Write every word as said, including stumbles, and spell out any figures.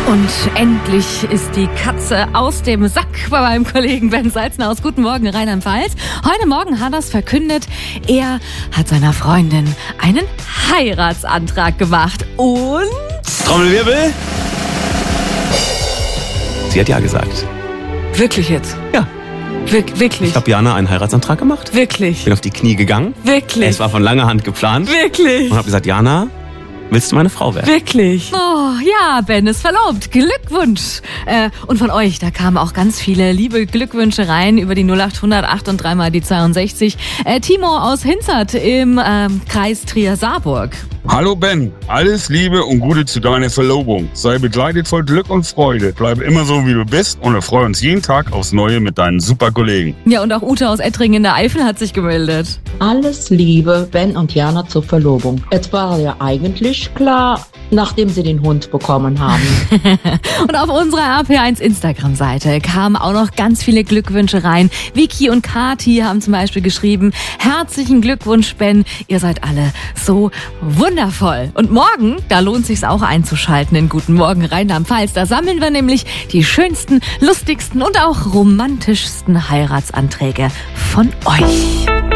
Und endlich ist die Katze aus dem Sack bei meinem Kollegen Ben Salzner aus Guten Morgen Rheinland-Pfalz. Heute Morgen hat er es verkündet, er hat seiner Freundin einen Heiratsantrag gemacht. Und... Trommelwirbel. Sie hat ja gesagt. Wirklich jetzt? Ja. Wir wirklich? Ich habe Jana einen Heiratsantrag gemacht. Wirklich? Bin auf die Knie gegangen. Wirklich? Es war von langer Hand geplant. Wirklich? Und habe gesagt, Jana, willst du meine Frau werden? Wirklich? Oh, ja, Ben ist verlobt. Glückwunsch. Äh, und von euch, da kamen auch ganz viele liebe Glückwünsche rein über die null acht hundert acht und drei mal die zweiundsechzig. Äh, Timo aus Hinzert im ähm, Kreis Trier-Saarburg. Hallo Ben, alles Liebe und Gute zu deiner Verlobung. Sei begleitet voll Glück und Freude. Bleibe immer so, wie du bist und erfreue uns jeden Tag aufs Neue mit deinen super Kollegen. Ja, und auch Ute aus Ettringen in der Eifel hat sich gemeldet. Alles Liebe, Ben und Jana zur Verlobung. Es war ja eigentlich klar, nachdem sie den Hund bekommen haben. Und auf unserer R P eins Instagram-Seite kamen auch noch ganz viele Glückwünsche rein. Vicky und Kati haben zum Beispiel geschrieben, herzlichen Glückwunsch, Ben, ihr seid alle so wundervoll. Und morgen, da lohnt sich's auch einzuschalten in Guten Morgen Rheinland-Pfalz. Da sammeln wir nämlich die schönsten, lustigsten und auch romantischsten Heiratsanträge von euch.